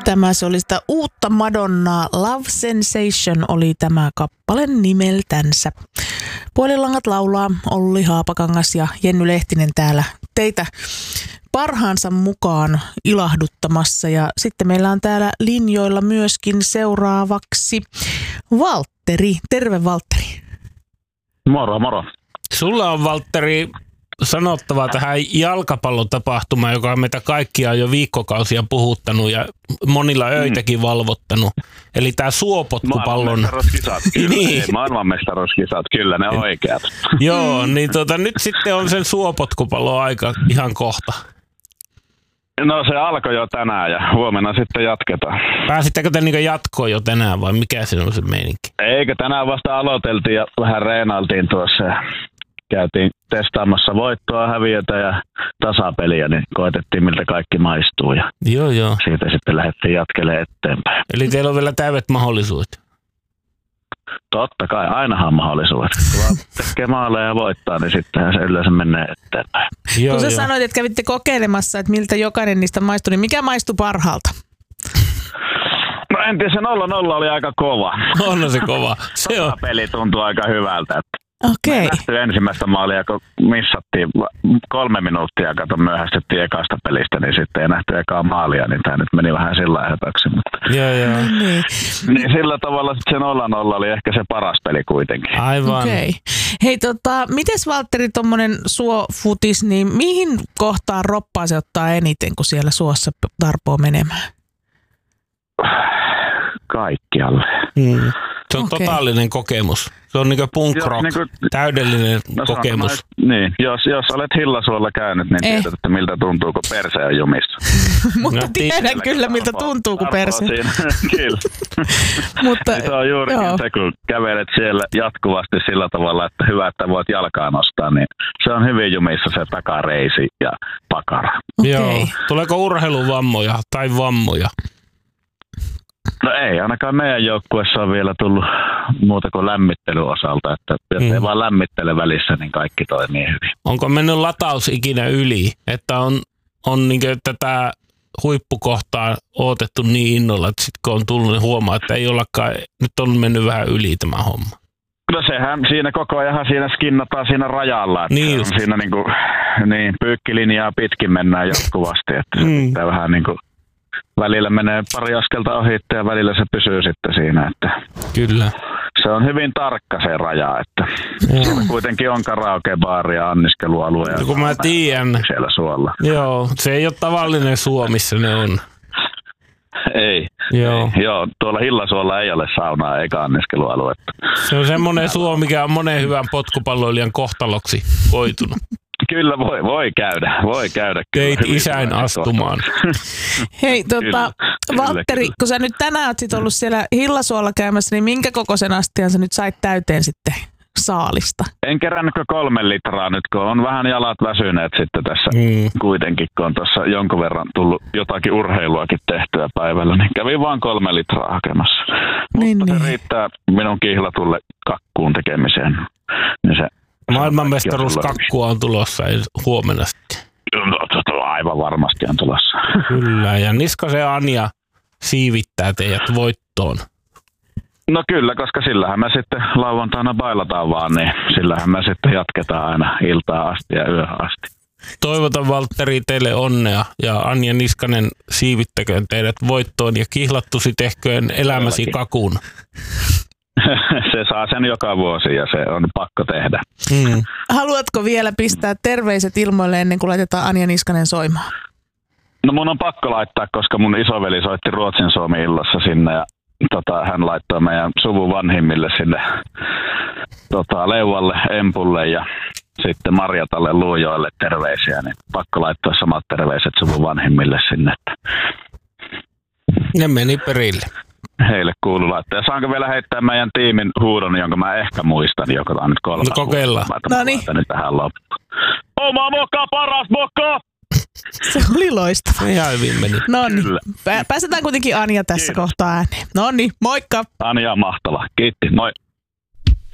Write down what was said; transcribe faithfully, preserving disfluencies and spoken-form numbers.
Tämä se oli sitä uutta Madonnaa. Love Sensation oli tämä kappale nimeltänsä. Puolilangat laulaa Olli Haapakangas ja Jenny Lehtinen täällä teitä parhaansa mukaan ilahduttamassa. Ja sitten meillä on täällä linjoilla myöskin seuraavaksi Valtteri. Terve Valtteri. Moro, moro. Sulla on, Valtteri, sanottavaa tähän jalkapallotapahtumaan, joka on meitä kaikkia jo viikkokausia puhuttanut ja monilla öitäkin mm. valvottanut. Eli tämä suopotkupallon... Maailmanmestaruuskisat, kyllä. niin. Maailmanmestaruuskisat, kyllä ne on oikeat. Joo, niin tota, nyt sitten on sen suopotkupallon aika ihan kohta. No se alkoi jo tänään ja huomenna sitten jatketaan. Pääsittekö te niin jatkoon jo tänään vai mikä se on se meininki? Eikö tänään vasta aloiteltiin ja vähän reenailtiin tuossa ja käytiin testaamassa voittoa, häviötä ja tasapeliä, niin koetettiin miltä kaikki maistuu ja joo, joo. siitä sitten lähdettiin jatkelemaan eteenpäin. Eli teillä on vielä täydet mahdollisuudet? Totta kai, ainahan on mahdollisuudet. Kun vaan tekee maaleja ja voittaa, niin sittenhän se yleensä menee eteenpäin. Joo, kun sä joo. sanoit, että kävitte kokeilemassa, että miltä jokainen niistä maistui, niin mikä maistui parhaalta? No en tiedä, se nolla nolla oli aika kova. On se kova. Se on. Peli tuntui aika hyvältä. Okei. Me nähty ensimmäistä maalia, kun missattiin kolme minuuttia, kato myöhästyttiin ekasta pelistä, niin sitten ei nähty ekaa maalia, niin tämä nyt meni vähän sillä höpöksi. Mutta... Joo, joo. No niin. niin sillä tavalla se nolla nolla oli ehkä se paras peli kuitenkin. Aivan. Okei. Okay. Hei, tota, mites Valtteri tommonen suofutis, niin mihin kohtaan roppaa se ottaa eniten, kun siellä suossa tarpoo menemään? Kaikkialle. Hmm. Se on okay. totaalinen kokemus. Se on niinku punk rock, niin kuin, täydellinen no, kokemus. Sanotaan, niin, jos, jos olet Hillasuolla käynyt, niin eh. tiedät, että miltä tuntuu, kun perse on jumissa. Mutta no, tiedän kyllä, kyllä, miltä tuntuu, kun perse. Kyllä. Mutta, se on juurikin joo. se, kun kävelet siellä jatkuvasti sillä tavalla, että hyvä, että voit jalkaa nostaa, niin se on hyvin jumissa se takareisi ja pakara. Okay. Joo. Tuleeko urheiluvammoja tai vammoja? No ei, ainakaan meidän joukkueessa on vielä tullut muuta kuin lämmittelyosalta, että jos mm. ei vaan lämmittele välissä, niin kaikki toimii hyvin. Onko mennyt lataus ikinä yli, että on, on niin kuin tätä huippukohtaa odotettu niin innolla, että sitten kun on tullut, niin huomaa, että ei ollakaan, nyt on mennyt vähän yli tämä homma. No sehän siinä koko ajan siinä skinnataan siinä rajalla, että niin siinä niin kuin, niin, pyykkilinjaa pitkin mennään jatkuvasti, että mm. se vähän niin kuin välillä menee pari askelta ohi ja välillä se pysyy sitten siinä. Että kyllä. Se on hyvin tarkka se raja, että siellä kuitenkin on karaokebaari ja anniskelualue. Ja kun mä tiedän. Siellä suolla. Joo, se ei ole tavallinen suo, missä ne on. Ei. Joo. Ei. Joo, tuolla Hillasuolla ei ole saunaa eikä anniskelualuetta. Se on semmoinen suo, mikä on monen hyvän potkupalloilijan kohtaloksi koitunut. Kyllä voi, voi käydä, voi käydä. Teit isäin astumaan. Hei, tota, Valtteri, kun sä nyt tänään oot sit ollut siellä Hillasuolla käymässä, niin minkä kokoisen astian sä nyt sait täyteen sitten saalista? En kerännytkö kolme litraa nyt, kun on vähän jalat väsyneet sitten tässä mm. kuitenkin, kun on tuossa jonkun verran tullut jotakin urheiluakin tehtyä päivällä, niin kävin vaan kolme litraa hakemassa. Niin, Mutta niin. se riittää minun kihlatulle kakkuun tekemiseen. Niin se maailmanmestaruuskakkua on tulossa huomenna sitten. No, aivan varmasti on tulossa. Kyllä, ja Niskasen Anja siivittää teidät voittoon. No kyllä, koska sillähän me sitten lauantaina bailataan vaan, niin sillähän me sitten jatketaan aina iltaa asti ja yöhön asti. Toivotan, Valtteri, teille onnea ja Anja Niskanen siivittäköön teidät voittoon ja kihlattusi tehköön elämäsi kakun. Se saa sen joka vuosi ja se on pakko tehdä. Mm. Haluatko vielä pistää terveiset ilmoille ennen kuin laitetaan Anja Niskanen soimaan? No mun on pakko laittaa, koska mun isoveli soitti Ruotsin Suomi-illassa sinne ja tota, hän laittoi meidän suvun vanhimmille sinne tota, Leuvalle, Empulle ja sitten Marjatalle, Luujoille terveisiä. Niin pakko laittaa samat terveiset suvun vanhimmille sinne. Ne meni perille. Heille kuuluu laittaa. Ja saanko vielä heittää meidän tiimin huudon, jonka mä ehkä muistan, joka on nyt kolme. No kokeillaan. No niin. Tähän loppuun. Oma moka, paras moka! Se oli loistava. Ihan hyvin meni. No niin. Pääsetään kuitenkin Anja tässä Kiitos. Kohtaa ääneen. No niin, moikka! Anja on mahtava. Kiitti, moi!